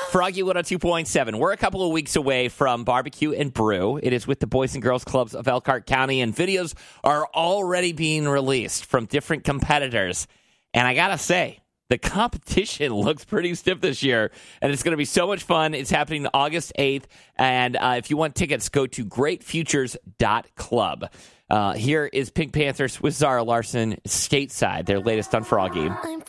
Froggy 102.7. We're a couple of weeks away from Barbecue and Brew. It is with the Boys and Girls Clubs of Elkhart County, and videos are already being released from different competitors. And I got to say, the competition looks pretty stiff this year, and it's going to be so much fun. It's happening August 8th, and if you want tickets, go to greatfutures.club. Here is Pink Panthers with Zara Larsson, Stateside, their latest on Froggy.